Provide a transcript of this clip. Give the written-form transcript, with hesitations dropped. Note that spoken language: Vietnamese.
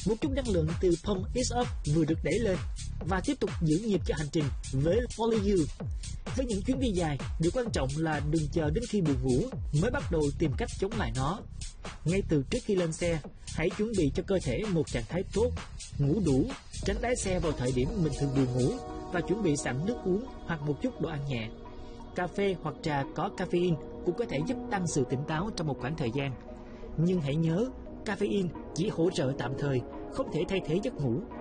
Một chút năng lượng từ Pump It Up vừa được đẩy lên và tiếp tục giữ nhịp cho hành trình với Only You. Với những chuyến đi dài, điều quan trọng là đừng chờ đến khi buồn ngủ mới bắt đầu tìm cách chống lại nó. Ngay từ trước khi lên xe, hãy chuẩn bị cho cơ thể một trạng thái tốt, ngủ đủ, tránh lái xe vào thời điểm mình thường buồn ngủ và chuẩn bị sẵn nước uống hoặc một chút đồ ăn nhẹ. Cà phê hoặc trà có caffeine cũng có thể giúp tăng sự tỉnh táo trong một khoảng thời gian. Nhưng hãy nhớ, caffeine chỉ hỗ trợ tạm thời, không thể thay thế giấc ngủ.